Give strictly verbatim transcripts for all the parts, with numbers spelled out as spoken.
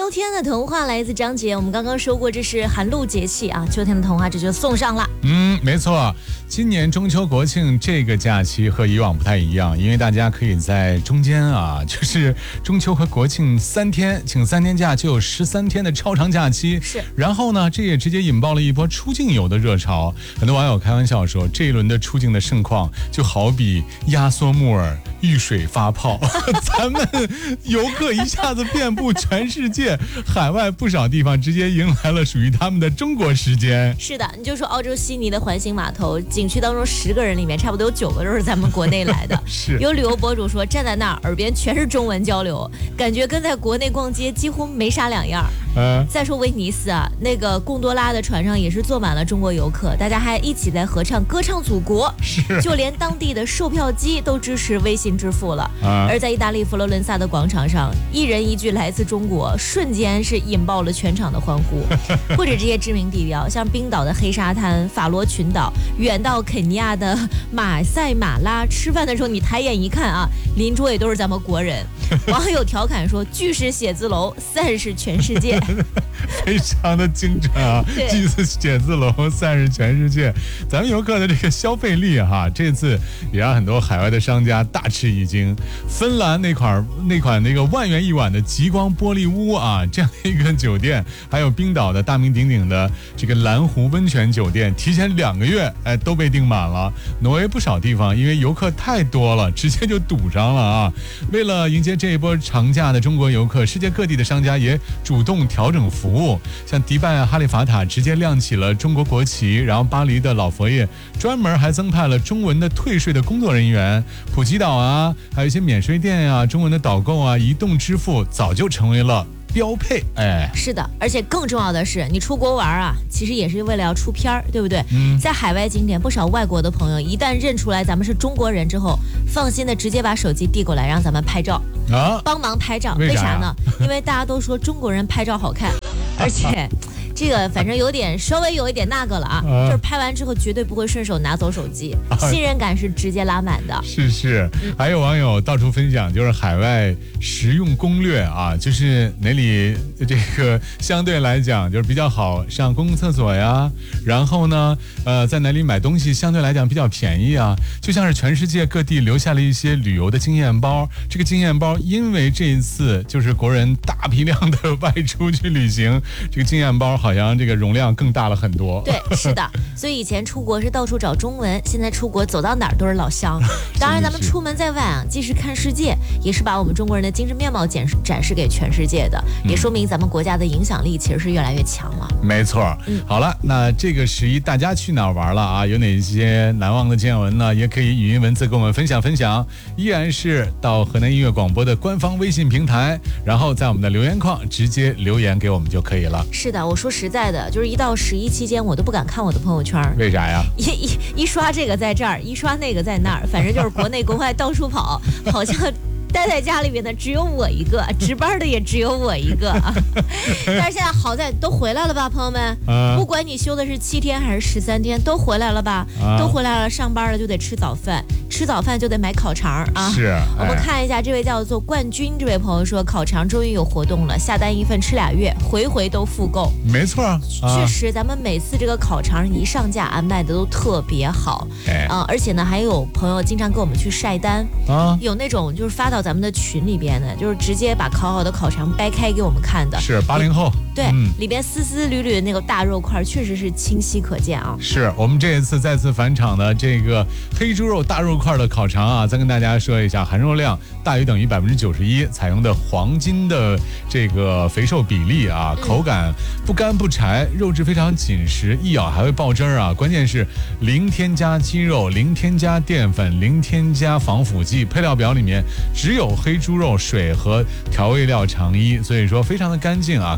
秋天的童话来自张杰，我们刚刚说过这是寒露节气啊，秋天的童话这就送上了。 嗯，没错，今年中秋国庆这个假期和以往不太一样，因为大家可以在中间啊，就是中秋和国庆三天请三天假，就有十三天的超长假期。 是， 然后呢，这也直接引爆了一波出境游的热潮。很多网友开玩笑说，这一轮的出境的盛况就好比压缩木耳遇水发泡，咱们游客一下子遍布全世界，海外不少地方直接迎来了属于他们的中国时间。 是的，你就说澳洲悉尼的环形码头景区当中，十个人里面差不多有九个都是咱们国内来的。 是， 有旅游博主说站在那儿耳边全是中文交流，感觉跟在国内逛街几乎没啥两样。呃，再说威尼斯啊，那个贡多拉的船上也是坐满了中国游客，大家还一起在合唱歌唱祖国， 是， 就连当地的售票机都支持微信支付了。啊、而在意大利佛罗伦萨的广场上，一人一句来自中国，瞬间是引爆了全场的欢呼。或者这些知名地标，像冰岛的黑沙滩、法罗群岛，远到肯尼亚的马赛马拉，吃饭的时候你抬眼一看啊，邻桌也都是咱们国人。网友调侃说：“巨石写字楼散是全世界。” 非常的精准啊！巨石写字楼散是全世界。咱们游客的这个消费力哈，这次也让很多海外的商家大吃一惊。芬兰那款那款那个万元一晚的极光玻璃屋啊，这样的一个酒店，还有冰岛的大名鼎鼎的这个蓝湖温泉酒店，提前两个月哎都被订满了。挪威不少地方因为游客太多了，直接就堵上了啊！为了迎接这一波长假的中国游客，世界各地的商家也主动调整服务，像迪拜、哈利法塔直接亮起了中国国旗，然后巴黎的老佛爷专门还增派了中文的退税的工作人员，普吉岛啊，还有一些免税店啊，中文的导购啊，移动支付早就成为了标配。哎， 是的，而且更重要的是，你出国玩啊，其实也是为了要出片儿，对不对？嗯，在海外景点，不少外国的朋友一旦认出来咱们是中国人之后，放心的直接把手机递过来，让咱们拍照啊，帮忙拍照。为啥呢？因为大家都说中国人拍照好看，而且。这个反正有点稍微有一点那个了啊，啊就是拍完之后绝对不会顺手拿走手机，啊、信任感是直接拉满的。 是是，嗯、还有网友到处分享，就是海外实用攻略啊，就是哪里这个相对来讲就是比较好上公共厕所呀，然后呢，呃，在哪里买东西相对来讲比较便宜啊，就像是全世界各地留下了一些旅游的经验包。这个经验包因为这一次就是国人大批量的外出去旅行，这个经验包好。好像这个容量更大了很多。 对，是的，所以以前出国是到处找中文，现在出国走到哪儿都是老乡。当然咱们出门在外啊，既是看世界，也是把我们中国人的精神面貌展展示给全世界的，也说明咱们国家的影响力其实是越来越强了。 没错。嗯，好了，那这个十一大家去哪儿玩了啊？有哪些难忘的见闻呢？也可以语音文字跟我们分享分享。依然是到河南音乐广播的官方微信平台，然后在我们的留言框直接留言给我们就可以了。 是的，我说实在的，就是一到十一期间，我都不敢看我的朋友圈。 为啥呀？ 一一一刷这个在这儿，一刷那个在那儿，反正就是国内国外到处跑，好像待在家里面的只有我一个，值班的也只有我一个啊。但是现在好在都回来了吧，朋友们，啊、不管你休的是七天还是十三天，都回来了吧？啊、都回来了，上班了就得吃早饭，吃早饭就得买烤肠啊。 是，哎、 我们看一下这位叫做冠军这位朋友说，烤肠终于有活动了，下单一份吃俩月，回回都复购。 没错，啊、 确实，咱们每次这个烤肠一上架啊，卖的都特别好。哎、啊，而且呢，还有朋友经常给我们去晒单啊，有那种就是发到咱们的群里边的，就是直接把烤好的烤肠掰开给我们看的。 是八零后， 对，嗯、里边丝丝缕缕的那个大肉块，确实是清晰可见啊。 是我们这一次再次返场的这个黑猪肉大肉块的烤肠啊，再跟大家说一下，含肉量大于等于百分之九十一，采用的黄金的这个肥瘦比例啊，口感不干不柴，肉质非常紧实，一咬还会爆汁儿啊。关键是零添加鸡肉，零添加淀粉，零添加防腐剂，配料表里面只有黑猪肉、水和调味料肠衣，所以说非常的干净啊，干净看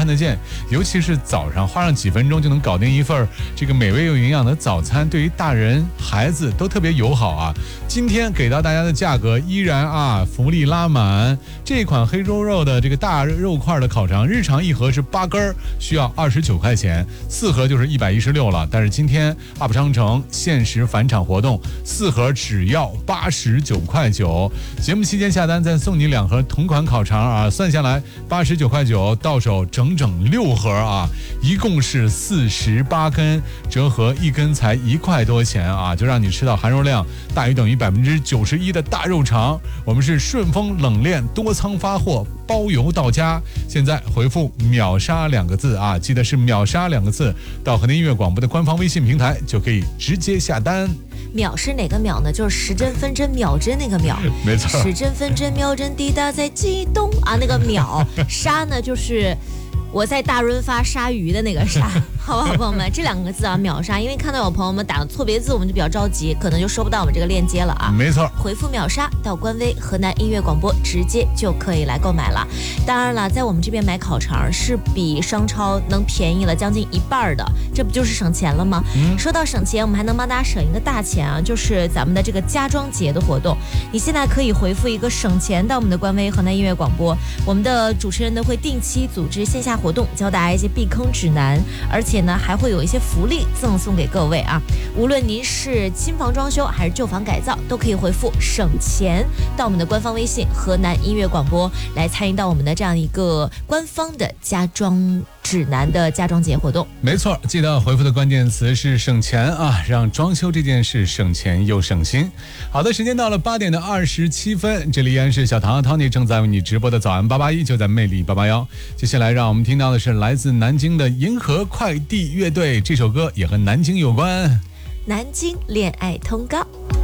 看得见，尤其是早上花上几分钟就能搞定一份这个美味又营养的早餐，对于大人孩子都特别友好啊。今天给到大家的价格依然啊福利拉满，这款黑猪肉的这个大肉块的烤肠，日常一盒是八根，需要二十九块钱，四盒就是一百一十六了。但是今天 U P 商城限时返场活动，四盒只要八十九块九，节目期间下单再送你两盒同款烤肠啊，算下来八十九块九，到手整整六盒啊，一共是四十八根，折合一根才一块多钱啊，就让你吃到含肉量大于等于百分之九十一的大肉肠。我们是顺丰冷链多仓发货，包邮到家。现在回复秒杀两个字啊，记得是秒杀两个字，到河南音乐广播的官方微信平台就可以直接下单。 秒是哪个秒呢？就是时针分针秒针那个秒， 没错， 时针分针秒针滴答在激动啊，那个秒。杀呢就是我在大润发杀鱼的那个杀，好不好，朋友们？这两个字啊，秒杀，因为看到有朋友们打了错别字，我们就比较着急，可能就收不到我们这个链接了啊。 没错， 回复秒杀到官微河南音乐广播，直接就可以来购买了。当然了，在我们这边买烤肠是比商超能便宜了将近一半的，这不就是省钱了吗？嗯、说到省钱，我们还能帮大家省一个大钱啊，就是咱们的这个家装节的活动。你现在可以回复一个省钱到我们的官微河南音乐广播，我们的主持人呢会定期组织线下活动，教大家一些避坑指南，而且呢还会有一些福利赠送给各位啊。无论您是新房装修还是旧房改造，都可以回复省钱到我们的官方微信河南音乐广播，来参与到我们的这样一个官方的家装指南的家装节活动。 没错，记得回复的关键词是省钱啊，让装修这件事省钱又省心。好的，时间到了八点的二十七分，这里依然是小唐和 Tony 正在为你直播的早安八八一，就在魅力八八幺。接下来让我们听到的是来自南京的银河快递乐队，这首歌也和南京有关。 南京恋爱通告。